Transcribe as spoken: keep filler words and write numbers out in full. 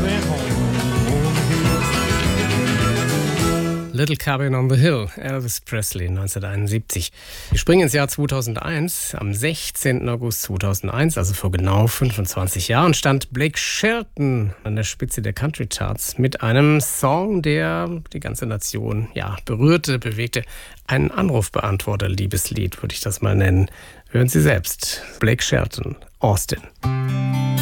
cabin on the hill. Little Cabin on the Hill, Elvis Presley, neunzehnhunderteinundsiebzig. Wir springen ins Jahr zweitausendeins. Am sechzehnten August zweitausendeins, also vor genau fünfundzwanzig Jahren, stand Blake Shelton an der Spitze der Country Charts mit einem Song, der die ganze Nation ja, berührte, bewegte. Ein Anrufbeantworter-Liebeslied, würde ich das mal nennen. Hören Sie selbst. Blake Shelton, Austin.